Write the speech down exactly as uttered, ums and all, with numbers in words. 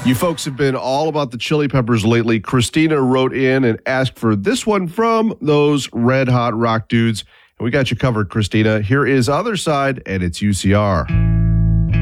You folks have been all about the Chili Peppers lately. Christina wrote in and asked for this one from those Red Hot Rock Dudes. And we got you covered, Christina. Here is Other Side, and it's U C R.